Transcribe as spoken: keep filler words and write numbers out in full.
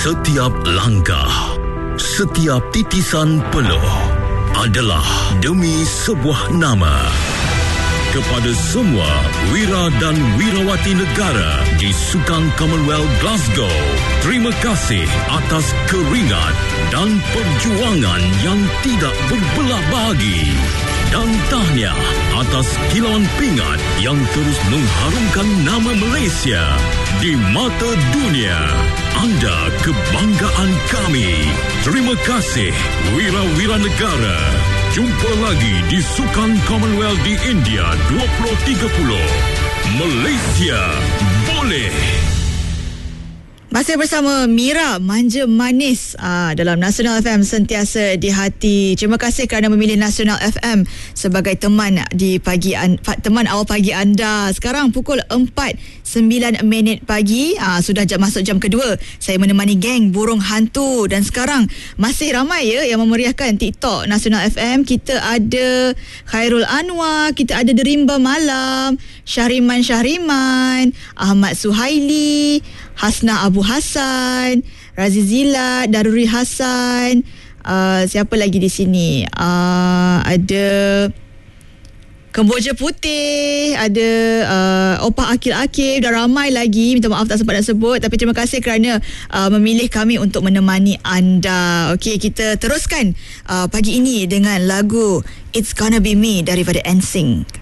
Setiap langkah, setiap titisan peluh adalah demi sebuah nama. Kepada semua wira dan wirawati negara di Sukan Commonwealth Glasgow, terima kasih atas keringat dan perjuangan yang tidak berbelah bagi. Dan tahniah atas kilauan pingat yang terus mengharumkan nama Malaysia di mata dunia. Anda kebanggaan kami. Terima kasih wira-wira negara. Jumpa lagi di Sukan Commonwealth di India dua ribu tiga puluh. Malaysia boleh. Masih bersama Mira, manja manis aa, dalam Nasional F M, sentiasa di hati. Terima kasih kerana memilih Nasional F M sebagai teman di pagi an, teman awal pagi anda. Sekarang pukul empat sembilan minit pagi, aa, sudah jam, masuk jam kedua. Saya menemani geng Burung Hantu dan sekarang masih ramai ya yang memeriahkan TikTok Nasional F M. Kita ada Khairul Anwar, kita ada Derimba Malam, Syahriman Syahriman, Ahmad Suhaili, Hasna Abu Hassan, Razizila, Daruri Hassan, uh, siapa lagi di sini? Uh, ada Kemboja Putih, ada uh, Opah Akil-Akil, dah ramai lagi. Minta maaf tak sempat nak sebut, tapi terima kasih kerana uh, memilih kami untuk menemani anda. Okey, kita teruskan uh, pagi ini dengan lagu It's Gonna Be Me daripada N Sync.